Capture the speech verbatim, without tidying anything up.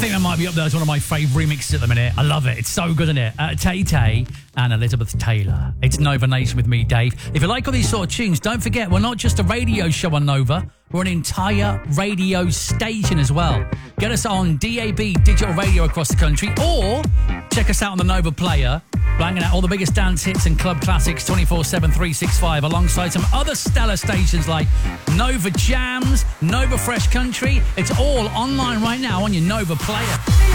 think that might be up there as one of my favourite remixes at the minute. I love it. It's so good, isn't it? Uh, Tay Tay and Elizabeth Taylor. It's Nova Nation with me, Dave. If you like all these sort of tunes, don't forget, we're not just a radio show on Nova. We're an entire radio station as well. Get us on D A B digital radio across the country, or check us out on the Nova Player, banging out all the biggest dance hits and club classics twenty-four seven, three sixty-five, alongside some other stellar stations like Nova Jams, Nova Fresh Country. It's all online right now on your Nova Player.